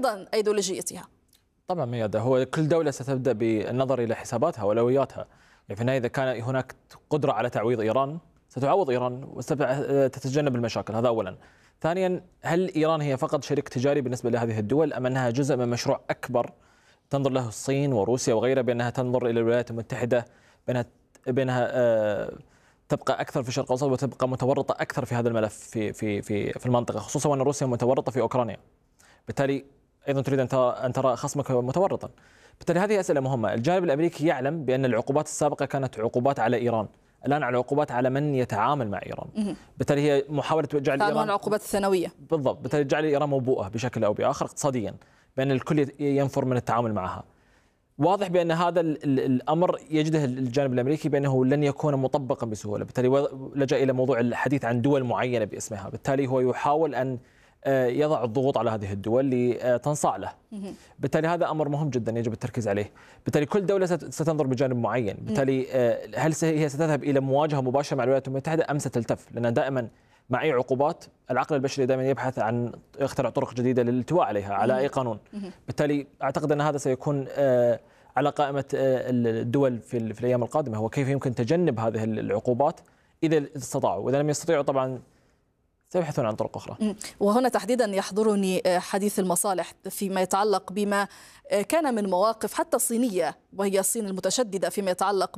وأيضا أيديولوجيتها. طبعا ميادة، هو كل دولة ستبدأ بالنظر إلى حساباتها وأولوياتها. يعني في النهاية إذا كان هناك قدرة على تعويض إيران ستعوض إيران وستتجنب المشاكل، هذا أولا. ثانيا، هل إيران هي فقط شريك تجاري بالنسبة لهذه الدول أم أنها جزء من مشروع أكبر تنظر له الصين وروسيا وغيرها، بأنها تنظر إلى الولايات المتحدة بأنها تبقى أكثر في الشرق الأوسط وتبقى متورطة أكثر في هذا الملف في المنطقة، خصوصا وأن روسيا متورطة في أوكرانيا، بالتالي أيضا تريد أن ترى خصمك متورطا. بالتالي هذه أسئلة مهمة. الجانب الأمريكي يعلم بأن العقوبات السابقة كانت عقوبات على إيران، الآن على عقوبات على من يتعامل مع إيران. بالتالي هي محاولة جعل إيران العقوبات الثانوية بالضبط، بالتالي جعل إيران موبوءة بشكل أو بآخر اقتصاديا، بأن الكل ينفر من التعامل معها. واضح بأن هذا الأمر يجده الجانب الأمريكي بأنه لن يكون مطبقا بسهولة، بالتالي لجأ إلى موضوع الحديث عن دول معينة باسمها، بالتالي هو يحاول أن يضع الضغوط على هذه الدول لتنصاع له. بالتالي هذا أمر مهم جدا يجب التركيز عليه. بالتالي كل دولة ستنظر بجانب معين، بالتالي هل هي ستذهب إلى مواجهة مباشرة مع الولايات المتحدة أم ستلتف؟ لأن دائما مع أي عقوبات العقل البشري دائما يبحث عن يخترع طرق جديدة للالتواء عليها على أي قانون. بالتالي أعتقد أن هذا سيكون على قائمة الدول في الأيام القادمة، هو كيف يمكن تجنب هذه العقوبات إذا استطاعوا، وإذا لم يستطيعوا طبعا سيبحثون عن طرق أخرى. وهنا تحديدا يحضرني حديث المصالح فيما يتعلق بما كان من مواقف حتى صينية، وهي الصين المتشددة فيما يتعلق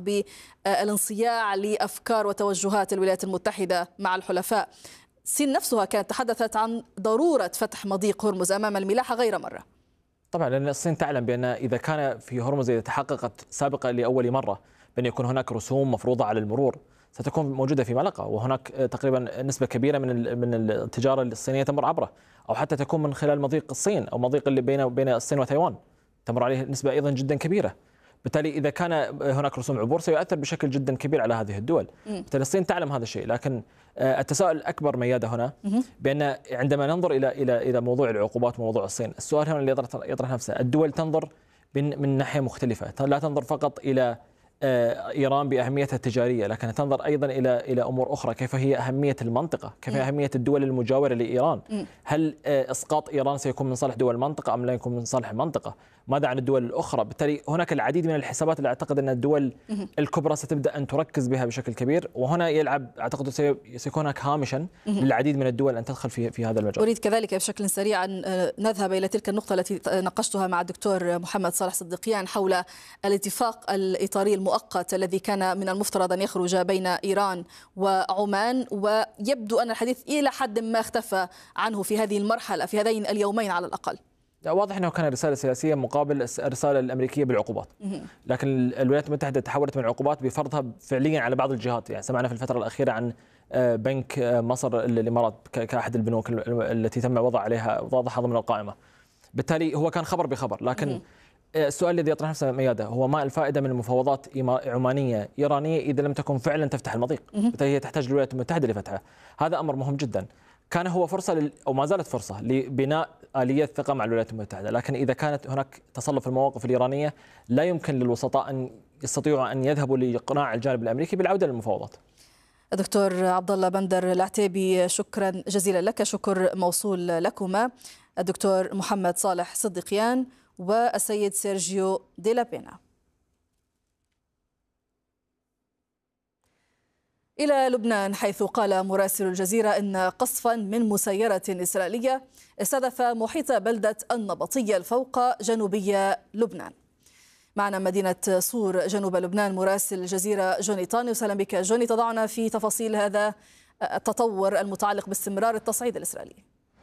بالانصياع لأفكار وتوجهات الولايات المتحدة مع الحلفاء. الصين نفسها كانت تحدثت عن ضرورة فتح مضيق هرمز أمام الملاحة غير مرة. طبعا لأن الصين تعلم بأن إذا كان في هرمز إذا تحققت سابقا لأول مرة بأن يكون هناك رسوم مفروضة على المرور ستكون موجودة في ملقا، وهناك تقريبا نسبة كبيرة من التجارة الصينية تمر عبره، أو حتى تكون من خلال مضيق الصين أو مضيق اللي بين الصين وتايوان تمر عليه نسبة أيضا جدا كبيرة. بالتالي إذا كان هناك رسوم عبور سيؤثر بشكل جدا كبير على هذه الدول. بالتالي الصين تعلم هذا الشيء، لكن التساؤل الأكبر ميادة هنا بأن عندما ننظر إلى موضوع العقوبات وموضوع الصين، السؤال هنا اللي يطرح نفسه، الدول تنظر من ناحية مختلفة، لا تنظر فقط إلى إيران بأهميتها التجارية، لكن تنظر أيضا إلى أمور أخرى، كيف هي أهمية المنطقة، كيف هي أهمية الدول المجاورة لإيران، هل إسقاط إيران سيكون من صالح دول المنطقة أم لا يكون من صالح المنطقة، ماذا عن الدول الأخرى. بالتالي هناك العديد من الحسابات اللي أعتقد أن الدول الكبرى ستبدأ أن تركز بها بشكل كبير، وهنا يلعب أعتقد سيكون هناك هامشا للعديد من الدول أن تدخل في هذا المجال. أريد كذلك بشكل سريع أن نذهب إلى تلك النقطة التي ناقشتها مع الدكتور محمد صالح صديقيان حول الاتفاق الإطاري المؤقت الذي كان من المفترض أن يخرج بين إيران وعمان، ويبدو أن الحديث إلى حد ما اختفى عنه في هذه المرحلة في هذين اليومين على الأقل. واضح أنه كان رسالة سياسية مقابل الرسالة الأمريكية بالعقوبات، لكن الولايات المتحدة تحولت من العقوبات بفرضها فعليا على بعض الجهات. يعني سمعنا في الفترة الأخيرة عن بنك مصر الإمارات كأحد البنوك التي تم وضعها ضمن القائمة. بالتالي هو كان خبر بخبر، لكن السؤال الذي يطرح نفسه ميادة هو ما الفائدة من مفاوضات عمانية إيرانية إذا لم تكن فعلا تفتح المضيق؟ بالتالي هي تحتاج الولايات المتحدة لفتحه. هذا أمر مهم جدا، كان هو فرصة أو ما زالت فرصة لبناء آلية ثقة مع الولايات المتحدة، لكن إذا كانت هناك تصلب في المواقف الإيرانية لا يمكن للوسطاء أن يستطيعوا أن يذهبوا لإقناع الجانب الأمريكي بالعودة للمفاوضات. دكتور عبد الله بندر العتيبي، شكرا جزيلا لك، شكر موصول لكما الدكتور محمد صالح صديقيان والسيد سيرجيو دي لا بينا. إلى لبنان، حيث قال مراسل الجزيرة إن قصفا من مسيرة إسرائيلية استهدف محيط بلدة النبطية الفوق جنوبية لبنان. معنا مدينة صور جنوب لبنان مراسل الجزيرة جوني طاني. وسهلا بك جوني، تضعنا في تفاصيل هذا التطور المتعلق باستمرار التصعيد الإسرائيلي.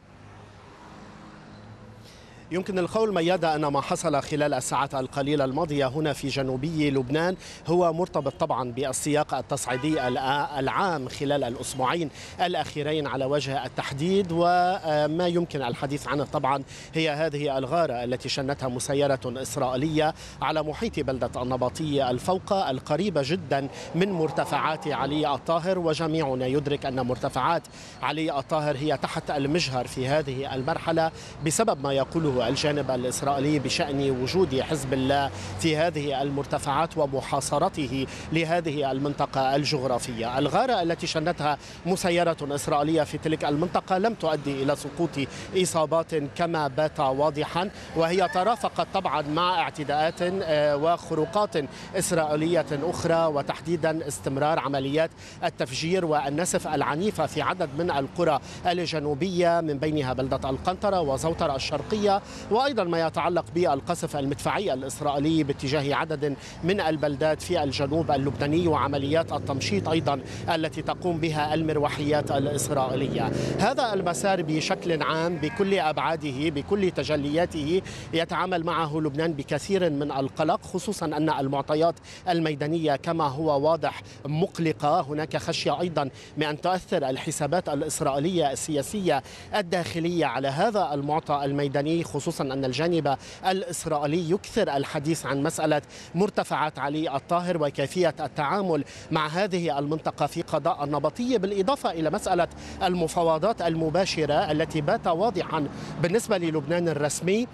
يمكن القول ميادة أن ما حصل خلال الساعات القليلة الماضية هنا في جنوبي لبنان هو مرتبط طبعا بالسياق التصعيدي العام خلال الأسبوعين الأخيرين على وجه التحديد، وما يمكن الحديث عنه طبعا هي هذه الغارة التي شنتها مسيرة إسرائيلية على محيط بلدة النبطية الفوق القريبة جدا من مرتفعات علي الطاهر، وجميعنا يدرك أن مرتفعات علي الطاهر هي تحت المجهر في هذه المرحلة بسبب ما يقوله الجانب الإسرائيلي بشأن وجود حزب الله في هذه المرتفعات ومحاصرته لهذه المنطقة الجغرافية. الغارة التي شنتها مسيرة إسرائيلية في تلك المنطقة لم تؤدي إلى سقوط إصابات كما بات واضحا، وهي ترافقت طبعا مع اعتداءات وخروقات إسرائيلية أخرى، وتحديدا استمرار عمليات التفجير والنسف العنيفة في عدد من القرى الجنوبية، من بينها بلدة القنطرة وزوطرة الشرقية، وأيضا ما يتعلق بالقصف المدفعي الإسرائيلي باتجاه عدد من البلدات في الجنوب اللبناني، وعمليات التمشيط أيضا التي تقوم بها المروحيات الإسرائيلية. هذا المسار بشكل عام بكل أبعاده بكل تجلياته يتعامل معه لبنان بكثير من القلق، خصوصا أن المعطيات الميدانية كما هو واضح مقلقة. هناك خشية أيضا من أن تؤثر الحسابات الإسرائيلية السياسية الداخلية على هذا المعطى الميداني، خصوصا أن الجانب الإسرائيلي يكثر الحديث عن مسألة مرتفعات علي الطاهر وكيفية التعامل مع هذه المنطقة في قضاء النبطية، بالإضافة إلى مسألة المفاوضات المباشرة التي بات واضحا بالنسبة للبنان الرسمي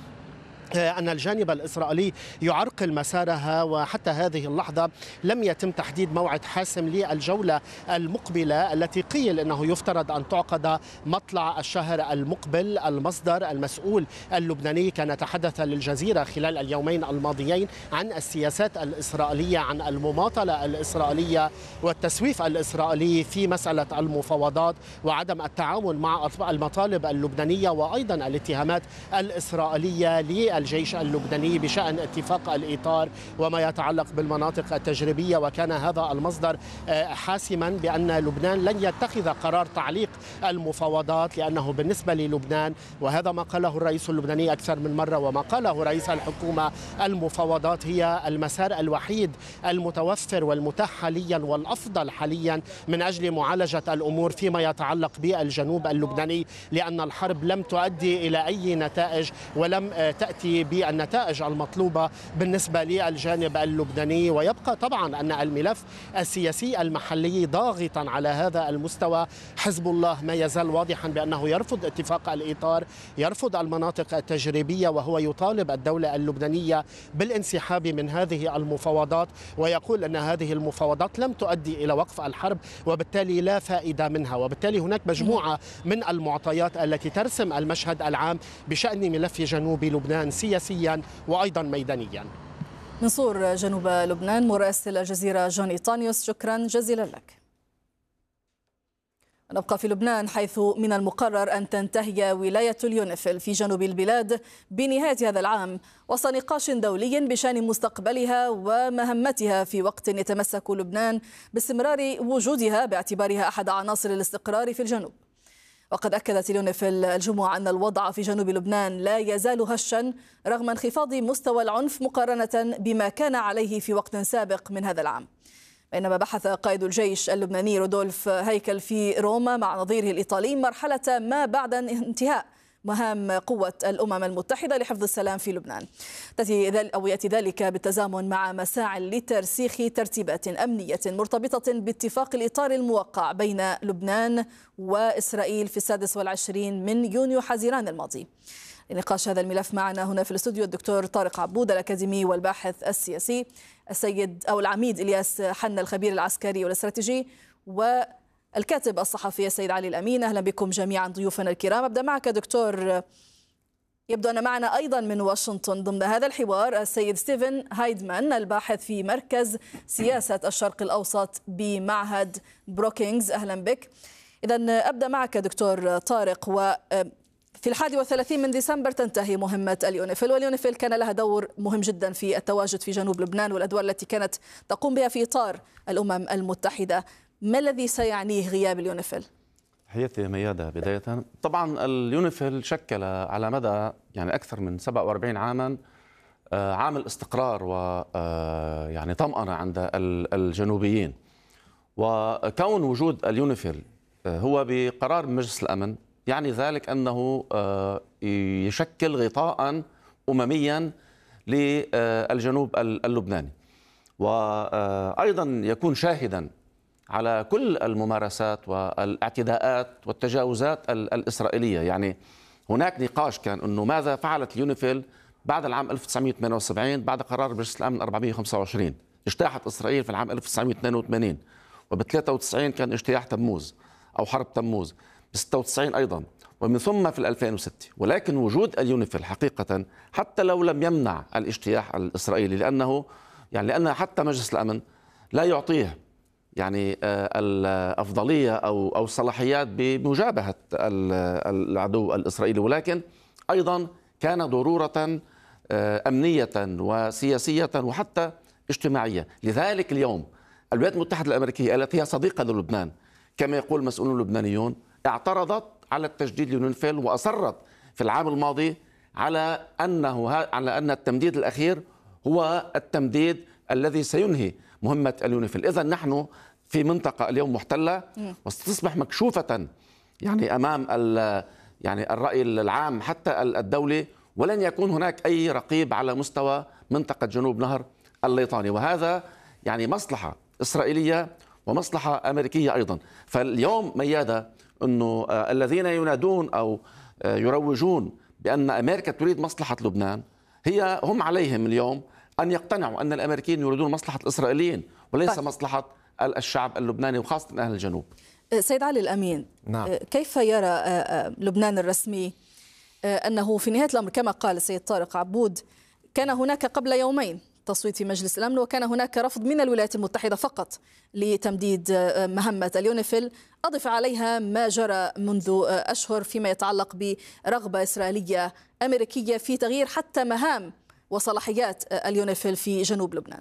أن الجانب الإسرائيلي يعرقل مسارها، وحتى هذه اللحظة لم يتم تحديد موعد حاسم للجولة المقبلة التي قيل أنه يفترض أن تعقد مطلع الشهر المقبل. المصدر المسؤول اللبناني كان تحدث للجزيرة خلال اليومين الماضيين عن السياسات الإسرائيلية، عن المماطلة الإسرائيلية والتسويف الإسرائيلي في مسألة المفاوضات وعدم التعاون مع المطالب اللبنانية، وأيضا الاتهامات الإسرائيلية الجيش اللبناني بشأن اتفاق الإطار وما يتعلق بالمناطق التجريبية. وكان هذا المصدر حاسما بأن لبنان لن يتخذ قرار تعليق المفاوضات، لأنه بالنسبة للبنان، وهذا ما قاله الرئيس اللبناني أكثر من مرة وما قاله رئيس الحكومة، المفاوضات هي المسار الوحيد المتوفر والمتاح حاليا والأفضل حاليا من أجل معالجة الأمور فيما يتعلق بالجنوب اللبناني، لأن الحرب لم تؤدي إلى أي نتائج ولم تأتي بالنتائج المطلوبة بالنسبة للجانب اللبناني. ويبقى طبعا أن الملف السياسي المحلي ضاغطا على هذا المستوى. حزب الله ما يزال واضحا بأنه يرفض اتفاق الإطار، يرفض المناطق التجريبية، وهو يطالب الدولة اللبنانية بالانسحاب من هذه المفاوضات، ويقول أن هذه المفاوضات لم تؤدي إلى وقف الحرب وبالتالي لا فائدة منها. وبالتالي هناك مجموعة من المعطيات التي ترسم المشهد العام بشأن ملف جنوب لبنان سياسيا وأيضا ميدانيا. من صور جنوب لبنان مراسل الجزيرة جوني طانيوس، شكرا جزيلا لك. نبقى في لبنان، حيث من المقرر أن تنتهي ولاية اليونيفيل في جنوب البلاد بنهاية هذا العام، وسط نقاش دولي بشأن مستقبلها ومهمتها، في وقت يتمسك لبنان باستمرار وجودها باعتبارها أحد عناصر الاستقرار في الجنوب. وقد أكدت اليونيفيل الجمعة أن الوضع في جنوب لبنان لا يزال هشا رغم انخفاض مستوى العنف مقارنة بما كان عليه في وقت سابق من هذا العام. بينما بحث قائد الجيش اللبناني رودولف هيكل في روما مع نظيره الإيطالي مرحلة ما بعد انتهاء مهام قوة الأمم المتحدة لحفظ السلام في لبنان. يأتي ذلك بالتزامن مع مساع لترسيخ ترتيبات أمنية مرتبطة باتفاق الإطار الموقع بين لبنان وإسرائيل في 26 من يونيو حزيران الماضي. لنقاش هذا الملف معنا هنا في الاستوديو الدكتور طارق عبود الأكاديمي والباحث السياسي، العميد إلياس حنا الخبير العسكري والاستراتيجي، والكاتب الصحفي السيد علي الأمين. أهلا بكم جميعا ضيوفنا الكرام. أبدأ معك دكتور. يبدو أن معنا أيضا من واشنطن ضمن هذا الحوار السيد ستيفن هايدمان الباحث في مركز سياسة الشرق الأوسط بمعهد بروكينغز. أهلا بك. إذن أبدأ معك دكتور طارق. في 31 من ديسمبر تنتهي مهمة اليونيفيل، واليونيفيل كان لها دور مهم جدا في التواجد في جنوب لبنان والأدوار التي كانت تقوم بها في إطار الأمم المتحدة. ما الذي سيعنيه غياب اليونيفيل؟ تحياتي ميادة. بداية طبعا اليونيفيل شكل على مدى أكثر من 47 عاما عامل استقرار و طمأنة عند الجنوبيين، وكون وجود اليونيفيل هو بقرار مجلس الأمن يعني ذلك أنه يشكل غطاء أمميا للجنوب اللبناني، وأيضا يكون شاهدا على كل الممارسات والاعتداءات والتجاوزات الإسرائيلية. هناك نقاش كان أنه ماذا فعلت اليونيفيل بعد العام 1978 بعد قرار مجلس الأمن 425. اجتاحت إسرائيل في العام 1982، وب 93 كان اجتياح تموز أو حرب تموز، ب 96 أيضا، ومن ثم في 2006. ولكن وجود اليونيفيل حقيقة حتى لو لم يمنع الاجتياح الإسرائيلي، لأن حتى مجلس الأمن لا يعطيه يعني الأفضلية أو الصلاحيات بمجابهة العدو الإسرائيلي، ولكن أيضا كان ضرورة أمنية وسياسية وحتى اجتماعية. لذلك اليوم الولايات المتحدة الأمريكية التي هي صديقة للبنان كما يقول مسؤولون لبنانيون اعترضت على التجديد ليونيفيل، وأصرت في العام الماضي على أن التمديد الأخير هو التمديد الذي سينهي مهمة اليونيفيل. إذن نحن في منطقة اليوم محتلة وستصبح مكشوفة يعني أمام الرأي العام حتى الدولي، ولن يكون هناك أي رقيب على مستوى منطقة جنوب نهر الليطاني، وهذا يعني مصلحة إسرائيلية ومصلحة أمريكية أيضا. فاليوم ميادة أنه الذين ينادون أو يروجون بأن أمريكا تريد مصلحة لبنان هم عليهم اليوم أن يقتنعوا أن الأمريكيين يريدون مصلحة الإسرائيليين وليس مصلحة الشعب اللبناني وخاصة أهل الجنوب. سيد علي الأمين، نعم. كيف يرى لبنان الرسمي أنه في نهاية الأمر كما قال السيد طارق عبود كان هناك قبل يومين تصويت في مجلس الأمن، وكان هناك رفض من الولايات المتحدة فقط لتمديد مهمة اليونيفيل، أضف عليها ما جرى منذ أشهر فيما يتعلق برغبة إسرائيلية أمريكية في تغيير حتى مهام وصلاحيات اليونيفيل في جنوب لبنان؟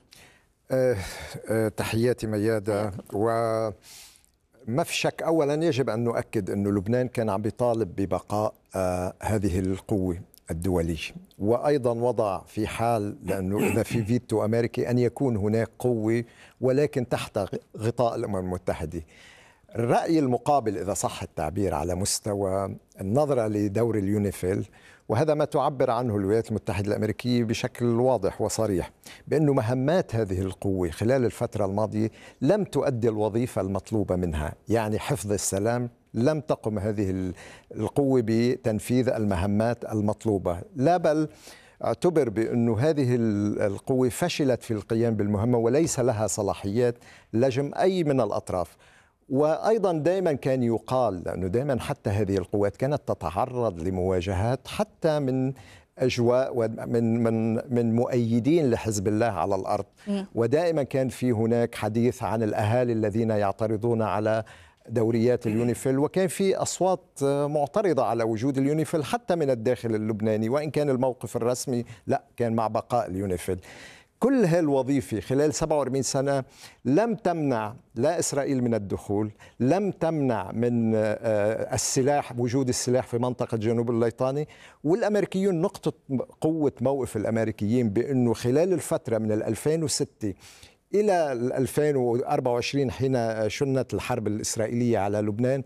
تحياتي ميادة. وما في شك أولا يجب أن نؤكد أن لبنان كان عم بيطالب ببقاء هذه القوة الدولية، وأيضا وضع في حال لأنه إذا في فيتو أمريكي أن يكون هناك قوة ولكن تحت غطاء الأمم المتحدة. الرأي المقابل إذا صح التعبير على مستوى النظرة لدور اليونيفيل، وهذا ما تعبر عنه الولايات المتحدة الأمريكية بشكل واضح وصريح، بأن مهمات هذه القوة خلال الفترة الماضية لم تؤدي الوظيفة المطلوبة منها، يعني حفظ السلام. لم تقم هذه القوة بتنفيذ المهمات المطلوبة، لا بل اعتبر بأن هذه القوة فشلت في القيام بالمهمة وليس لها صلاحيات لجم أي من الأطراف. وأيضا دائما كان يقال لأنه دائما حتى هذه القوات كانت تتعرض لمواجهات حتى من أجواء من مؤيدين لحزب الله على الأرض، ودائما كان في هناك حديث عن الأهالي الذين يعترضون على دوريات اليونيفيل، وكان في أصوات معترضة على وجود اليونيفيل حتى من الداخل اللبناني، وإن كان الموقف الرسمي لا، كان مع بقاء اليونيفيل. كل هالوظيفة خلال 47 سنة لم تمنع لا إسرائيل من الدخول، لم تمنع من السلاح، وجود السلاح في منطقة جنوب الليطاني. والأمريكيون نقطة قوة موقف الأمريكيين بأنه خلال الفترة من 2006 إلى 2024 حين شنت الحرب الإسرائيلية على لبنان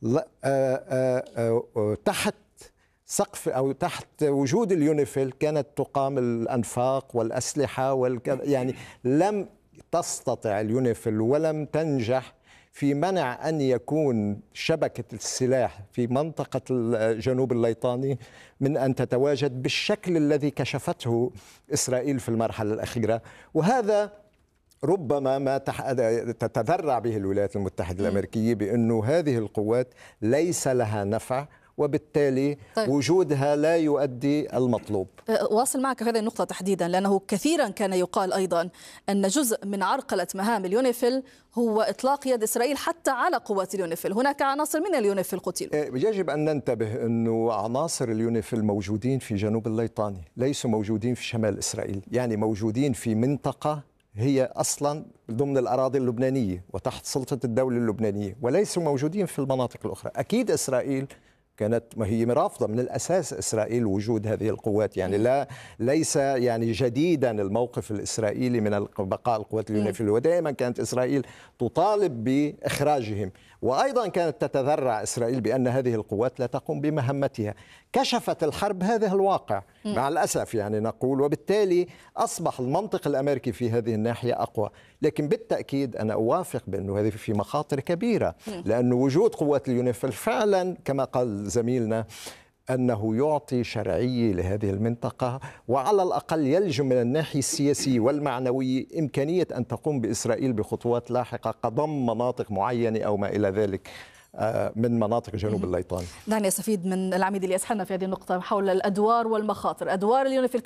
تحت سقف أو تحت وجود اليونيفيل كانت تقام الأنفاق والأسلحة يعني لم تستطع اليونيفيل ولم تنجح في منع أن يكون شبكة السلاح في منطقة جنوب الليطاني من أن تتواجد بالشكل الذي كشفته إسرائيل في المرحلة الأخيرة. وهذا ربما ما تتذرع به الولايات المتحدة الأمريكية بأنه هذه القوات ليس لها نفع، وبالتالي وجودها لا يؤدي المطلوب. واصل معك في هذه النقطة تحديدا، لأنه كثيرا كان يقال أيضا أن جزء من عرقلة مهام اليونيفيل هو إطلاق يد إسرائيل حتى على قوات اليونيفيل. هناك عناصر من اليونيفيل قتلوا. يجب أن ننتبه أنه عناصر اليونيفيل موجودين في جنوب الليطاني، ليسوا موجودين في شمال إسرائيل، يعني موجودين في منطقة هي أصلا ضمن الأراضي اللبنانية وتحت سلطة الدولة اللبنانية، وليسوا موجودين في المناطق الأخرى. أكيد إسرائيل كانت ما هي رافضة من الأساس إسرائيل وجود هذه القوات، يعني ليس يعني جديدا الموقف الإسرائيلي من بقاء القوات اليونيفيل، ودائما كانت إسرائيل تطالب بإخراجهم، وأيضا كانت تتذرع إسرائيل بأن هذه القوات لا تقوم بمهمتها. كشفت الحرب هذا الواقع مع الأسف يعني نقول، وبالتالي أصبح المنطق الأمريكي في هذه الناحية أقوى. لكن بالتأكيد أنا أوافق بأنه هذه في مخاطر كبيرة، لأن وجود قوات اليونيفيل فعلا كما قال زميلنا أنه يعطي شرعية لهذه المنطقة، وعلى الأقل يلجم من الناحية السياسية والمعنوية إمكانية أن تقوم بإسرائيل بخطوات لاحقة كضم مناطق معينة أو ما إلى ذلك من مناطق جنوب الليطان. دعني أستفيد من العميد إلياس حنا في هذه النقطة حول الأدوار والمخاطر. أدوار اليونيفيل